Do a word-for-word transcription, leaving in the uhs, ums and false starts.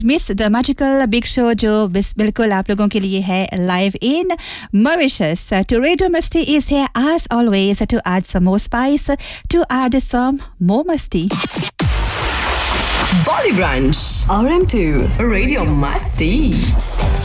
Miss द magical big शो जो बिस- बिल्कुल आप लोगों के लिए है live in Mauritius two radio Masti is है as always to add some more spice, to add some more masti. Bolly Brunch, R M two, Radio Masti.